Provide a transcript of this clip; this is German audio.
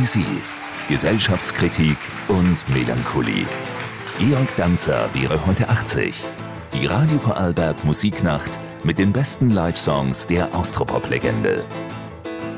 Poesie, Gesellschaftskritik und Melancholie. Georg Danzer wäre heute 80. Die Radio Vorarlberg Musiknacht mit den besten Live-Songs der Austropop-Legende.